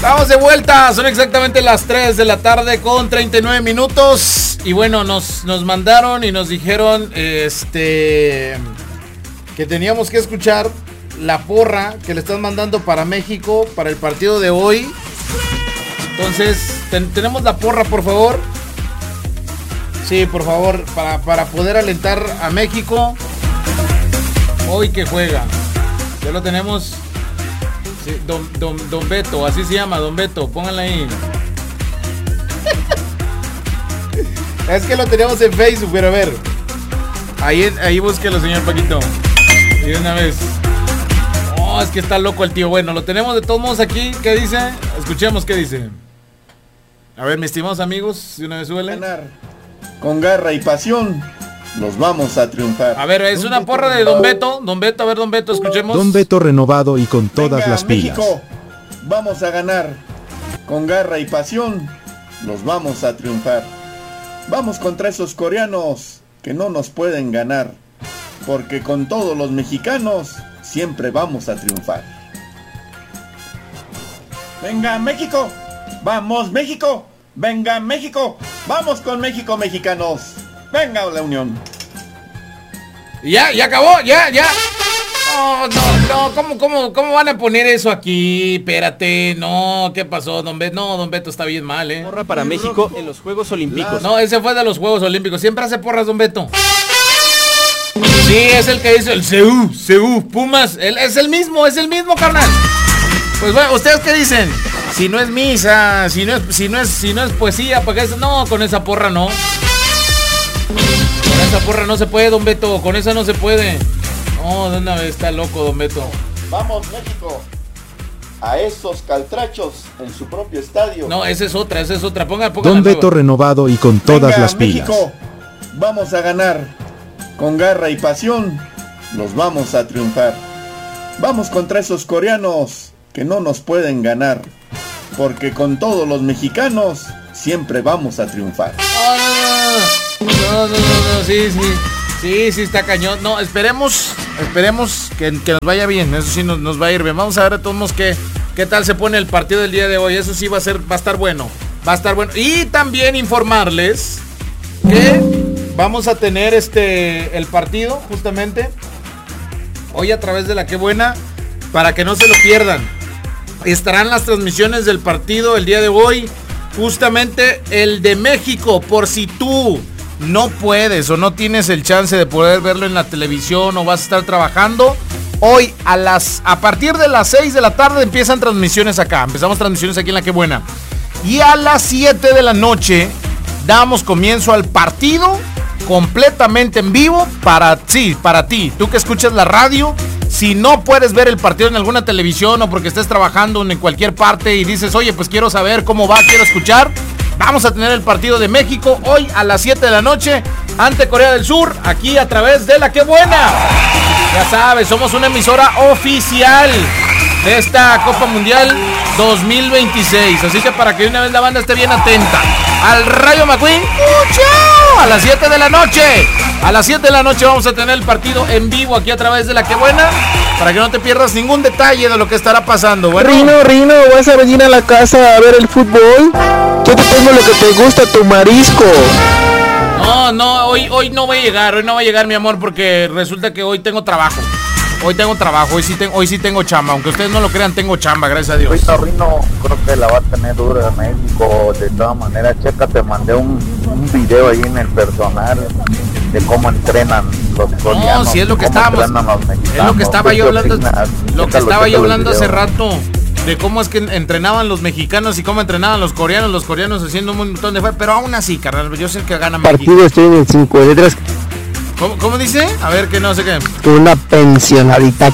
Estamos de vuelta, son exactamente las 3 de la tarde con 39 minutos. Y bueno, nos mandaron y nos dijeron que teníamos que escuchar la porra que le están mandando para México para el partido de hoy. Entonces, tenemos la porra, por favor. Sí, por favor, para poder alentar a México hoy que juega. Ya lo tenemos. Sí, Don Beto, así se llama, Don Beto, pónganla ahí. Es que lo teníamos en Facebook, pero a ver. Ahí búsquelo, señor Paquito. Y de una vez. Oh, es que está loco el tío. Bueno, lo tenemos de todos modos aquí. ¿Qué dice? Escuchemos qué dice. A ver, mis estimados amigos, de una vez súbele. Con garra y pasión, nos vamos a triunfar. A ver, es una porra de Don Beto. Don Beto, a ver, Don Beto, escuchemos. Don Beto renovado y con todas Venga, las pilas. México, vamos a ganar. Con garra y pasión, nos vamos a triunfar. Vamos contra esos coreanos que no nos pueden ganar. Porque con todos los mexicanos, siempre vamos a triunfar. Venga, México. Vamos, México. Venga, México. Vamos con México, mexicanos. Venga, la unión. Ya acabó, ya. No, ¿cómo van a poner eso aquí? Espérate, no, ¿qué pasó, Don Beto? No, Don Beto está bien mal, Porra para México en los Juegos Olímpicos. No, ese fue de los Juegos Olímpicos. Siempre hace porras, Don Beto. Sí, es el que dice el CU, Pumas. Es el mismo, carnal. Pues bueno, ¿ustedes qué dicen? Si no es misa, si no es poesía, ¿para qué? No, con esa porra no. Con esa porra no se puede, Don Beto. Con esa no se puede. No, de una vez está loco, Don Beto. Vamos, México. A esos caltrachos en su propio estadio. No, esa es otra. Pongan Don Beto renovado y con todas Venga, las pilas. México, vamos a ganar. Con garra y pasión, nos vamos a triunfar. Vamos contra esos coreanos que no nos pueden ganar. Porque con todos los mexicanos, siempre vamos a triunfar. No, sí, está cañón. No, esperemos que nos vaya bien. Eso sí nos va a ir bien. Vamos a ver de todos modos qué tal se pone el partido del día de hoy. Eso sí va a estar bueno. Y también informarles que vamos a tener el partido justamente hoy a través de la Qué Buena, para que no se lo pierdan. Estarán las transmisiones del partido el día de hoy, justamente el de México, por si tú no puedes o no tienes el chance de poder verlo en la televisión o vas a estar trabajando. Hoy a partir de las 6 de la tarde empiezan transmisiones acá. Empezamos transmisiones aquí en la Qué Buena. Y a las 7 de la noche damos comienzo al partido completamente en vivo para ti. Tú que escuchas la radio, si no puedes ver el partido en alguna televisión o porque estés trabajando en cualquier parte y dices, oye, pues quiero saber cómo va, quiero escuchar, vamos a tener el partido de México hoy a las 7 de la noche ante Corea del Sur, aquí a través de la Qué Buena. Ya sabes, somos una emisora oficial de esta Copa Mundial 2026. Así que para que una vez la banda esté bien atenta al Rayo McQueen, a las 7 de la noche. A las 7 de la noche vamos a tener el partido en vivo aquí a través de la Qué Buena, para que no te pierdas ningún detalle de lo que estará pasando. Bueno, Rino, ¿vas a venir a la casa a ver el fútbol? Yo te tengo lo que te gusta, tu marisco. No, hoy no voy a llegar, mi amor, porque resulta que hoy tengo trabajo. Hoy sí tengo chamba, aunque ustedes no lo crean, tengo chamba, gracias a Dios. Rino, creo que la va a tener dura México. De todas maneras, checa, te mandé un video ahí en el personal de cómo entrenan los coreanos. No, sí, es lo que estábamos. Es lo que estaba yo hablando. Lo que estaba yo hablando hace rato. De cómo es que entrenaban los mexicanos y cómo entrenaban los coreanos haciendo un montón de fe. Pero aún así, carnal, yo sé que gana México. Partido estoy en el 5 letras. ¿Cómo dice? A ver, que no sé qué. Una pensionadita.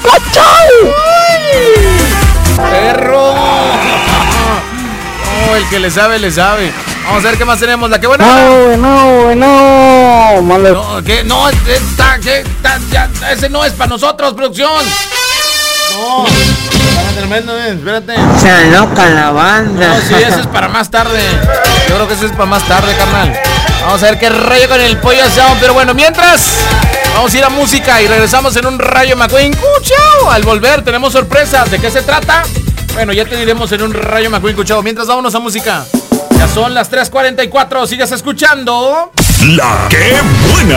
¡Perro! Oh, el que le sabe. Vamos a ver qué más tenemos. La Qué Buena. No. ¿Qué? No, ese no es para nosotros, producción. No. Espérate. Se loca la banda. No, sí, ese es para más tarde. Yo creo que ese es para más tarde, carnal. Vamos a ver qué rayo con el pollo asado. Pero bueno, mientras, vamos a ir a música y regresamos en un Rayo McQueen. ¡Chao! Al volver tenemos sorpresas. ¿De qué se trata? Bueno, ya te diremos en un Rayo McQueen escuchado. Mientras vámonos a música. Ya son las 3:44, sigues escuchando. La que buena.